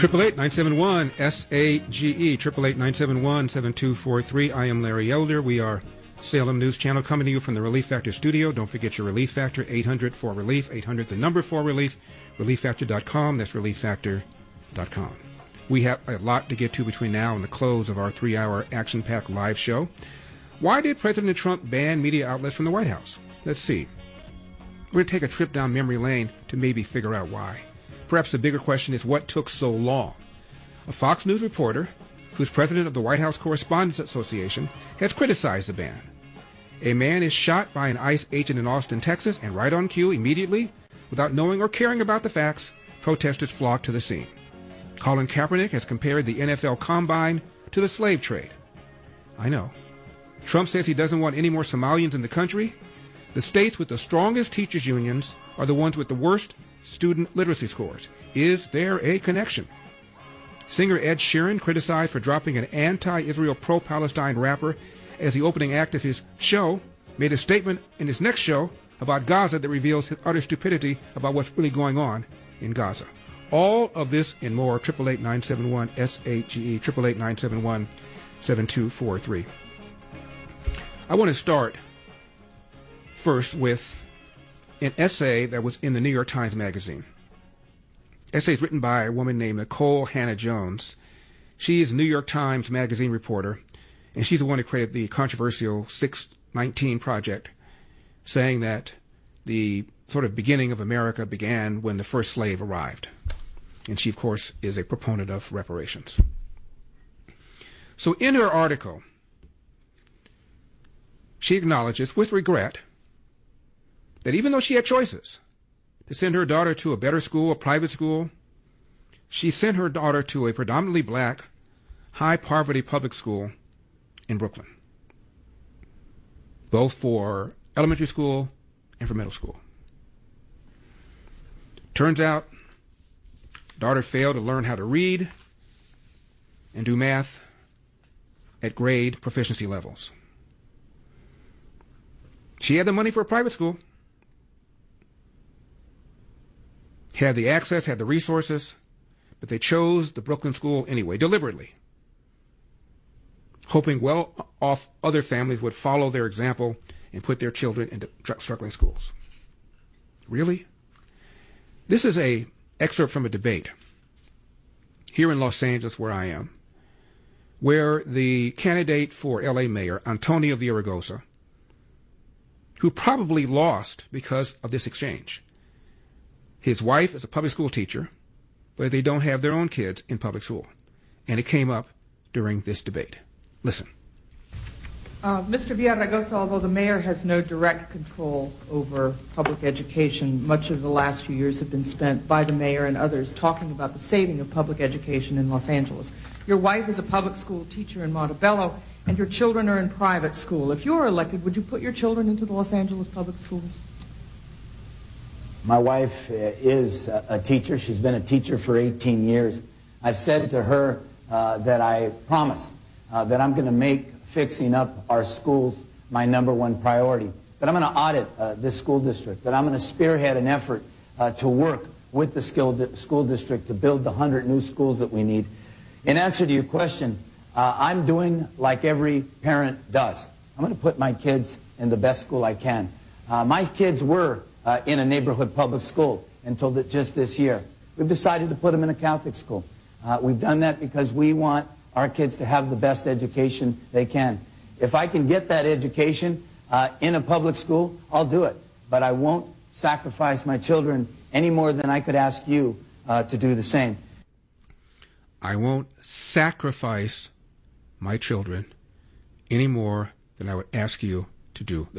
888-971-SAGE, 888-971-7243. I am Larry Elder. We are Salem News Channel coming to you from the Relief Factor studio. Don't forget your Relief Factor, 800-4RELIEF, 800 the number 4RELIEF, ReliefFactor.com. That's ReliefFactor.com. We have a lot to get to between now and the close of our 3-hour action-packed live show. Why did President Trump ban media outlets from the White House? Let's see. We're going to take a trip down memory lane to maybe figure out why. Perhaps the bigger question is what took so long? A Fox News reporter, who's president of the White House Correspondents Association, has criticized the ban. A man is shot by an ICE agent in Austin, Texas, and right on cue, immediately, without knowing or caring about the facts, protesters flocked to the scene. Colin Kaepernick has compared the NFL Combine to the slave trade. I know. Trump says he doesn't want any more Somalians in the country. The states with the strongest teachers' unions are the ones with the worst student literacy scores. Is there a connection? Singer Ed Sheeran, criticized for dropping an anti-Israel, pro-Palestine rapper as the opening act of his show, made a statement in his next show about Gaza that reveals his utter stupidity about what's really going on in Gaza. All of this and more, 888-971-SAGE, 888-971-7243. I want to start first with an essay that was in the New York Times Magazine. Essay is written by a woman named Nicole Hannah-Jones. She is a New York Times Magazine reporter, and she's the one who created the controversial 619 Project, saying that the sort of beginning of America began when the first slave arrived. And she, of course, is a proponent of reparations. So in her article, she acknowledges with regret that even though she had choices to send her daughter to a better school, a private school, she sent her daughter to a predominantly black, high-poverty public school in Brooklyn, both for elementary school and for middle school. Turns out, daughter failed to learn how to read and do math at grade proficiency levels. She had the money for a private school, had the access, had the resources, but they chose the Brooklyn school anyway, deliberately, hoping well-off other families would follow their example and put their children into struggling schools. Really? This is an excerpt from a debate here in Los Angeles, where I am, where the candidate for L.A. mayor, Antonio Villaraigosa, who probably lost because of this exchange. His wife is a public school teacher, but they don't have their own kids in public school. And it came up during this debate. Listen. Mr. Villaraigosa, although the mayor has no direct control over public education, much of the last few years have been spent by the mayor and others talking about the saving of public education in Los Angeles. Your wife is a public school teacher in Montebello, and your children are in private school. If you were elected, would you put your children into the Los Angeles public schools? My wife is a teacher. She's been a teacher for 18 years. I've said to her that I promise that I'm going to make fixing up our schools my #1 priority, that I'm going to audit this school district, that I'm going to spearhead an effort to work with the school district to build the 100 new schools that we need. In answer to your question, I'm doing like every parent does. I'm going to put my kids in the best school I can. My kids were in a neighborhood public school until just this year. We've decided to put them in a Catholic school. We've done that because we want our kids to have the best education they can. If I can get that education in a public school, I'll do it. But I won't sacrifice my children any more than I could ask you to do the same. I won't sacrifice my children any more than I would ask you to do